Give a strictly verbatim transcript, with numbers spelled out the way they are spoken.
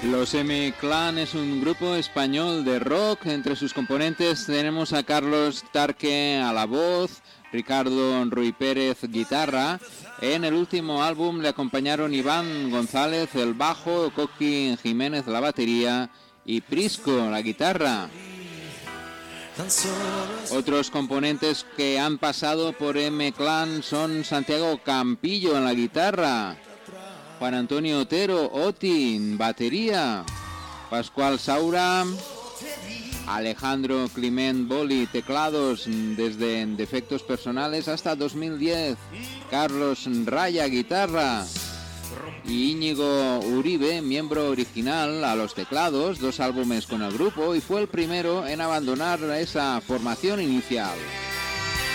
Los M-Clan es un grupo español de rock. Entre sus componentes tenemos a Carlos Tarque a la voz, Ricardo Ruy Pérez guitarra. En el último álbum le acompañaron Iván González el bajo, Coqui Jiménez la batería y Prisco la guitarra. Otros componentes que han pasado por M-Clan son Santiago Campillo en la guitarra, Juan Antonio Otero, Otin, batería, Pascual Saura, Alejandro Climent Boli, teclados desde Defectos Personales hasta dos mil diez, Carlos Raya, guitarra, y Íñigo Uribe, miembro original a los teclados, dos álbumes con el grupo y fue el primero en abandonar esa formación inicial.